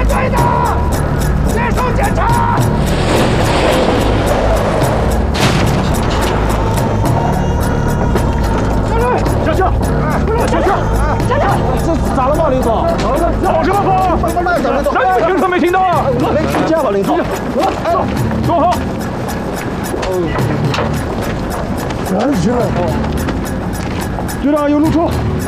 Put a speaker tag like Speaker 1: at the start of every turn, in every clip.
Speaker 1: 对的，接受检查。下去，下去，下去！这咋了嘛，林总？往这边跑！慢点，林总。那你们听说没听到啊？这样吧，林总，走，坐好。安全。队长有路出。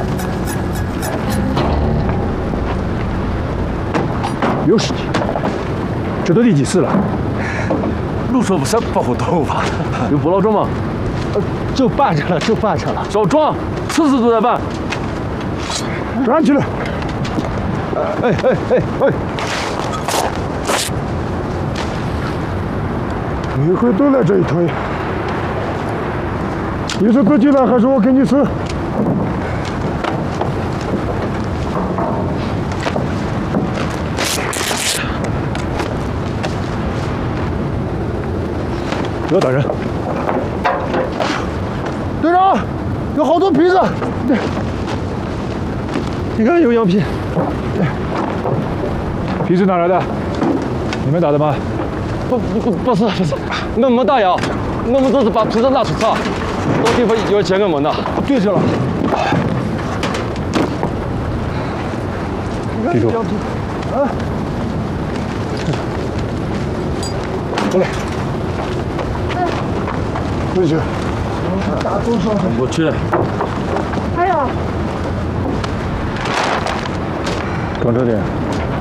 Speaker 1: 又是你，这都第几次了？路说不是不好动吧？有不老重吗？就办着了，就办着了。少装，次次都在办。站起来！哎！每回都来这一推，你是自己来还是我给你吃？不要打人！队长，有好多皮子。对，你看有羊皮。皮是哪来的？你们打的吗？
Speaker 2: 不是，我没打药，我们就是把皮子拿出厂，到地方要见我们的。
Speaker 1: 对着了。记住。啊！过来。回去。打多少？
Speaker 2: 我去了。
Speaker 3: 还有。
Speaker 1: 转车点。